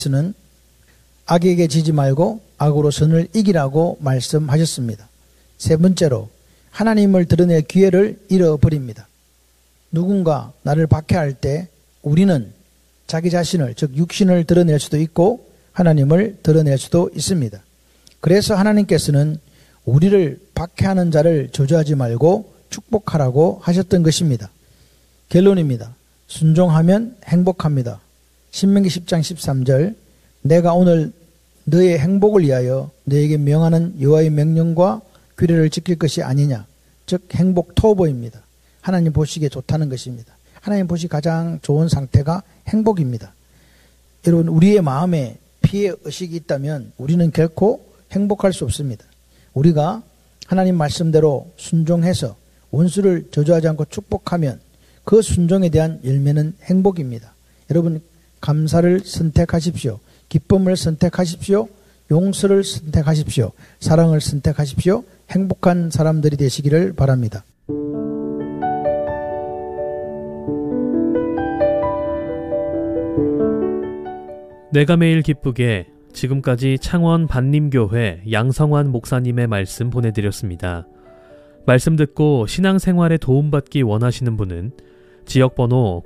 는 악에게 지지 말고 악으로 선을 이기라고 말씀하셨습니다. 세 번째로 하나님을 드러낼 기회를 잃어버립니다. 누군가 나를 박해할 때 우리는 자기 자신을, 즉 육신을 드러낼 수도 있고 하나님을 드러낼 수도 있습니다. 그래서 하나님께서는 우리를 박해하는 자를 저주하지 말고 축복하라고 하셨던 것입니다. 결론입니다. 순종하면 행복합니다. 신명기 10장 13절 내가 오늘 너의 행복을 위하여 너에게 명하는 여호와의 명령과 규례를 지킬 것이 아니냐. 즉 행복 터보입니다. 하나님 보시기에 좋다는 것입니다. 하나님 보시기 가장 좋은 상태가 행복입니다. 여러분 우리의 마음에 피해 의식이 있다면 우리는 결코 행복할 수 없습니다. 우리가 하나님 말씀대로 순종해서 원수를 저주하지 않고 축복하면 그 순종에 대한 열매는 행복입니다. 여러분 감사를 선택하십시오. 기쁨을 선택하십시오. 용서를 선택하십시오. 사랑을 선택하십시오. 행복한 사람들이 되시기를 바랍니다. 내가 매일 기쁘게 지금까지 창원 반림교회 양성환 목사님의 말씀 보내드렸습니다. 말씀 듣고 신앙생활에 도움받기 원하시는 분은 지역번호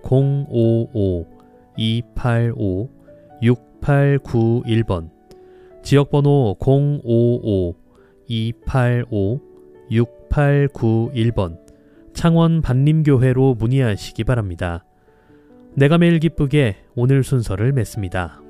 055-285-6891번 지역번호 055-285-6891번 창원 반림교회로 문의하시기 바랍니다. 내가 매일 기쁘게 오늘 순서를 맺습니다.